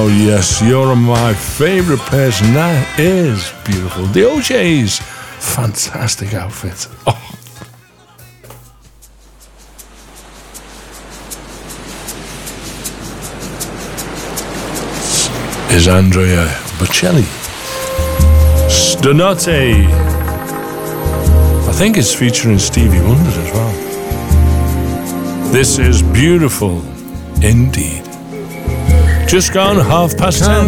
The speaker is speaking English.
Oh, yes, you're my favourite person. That is beautiful. The OJ's fantastic outfit. Oh. Is Andrea Bocelli. Stanotte. I think it's featuring Stevie Wonder as well. This is beautiful indeed. Just gone 10:30.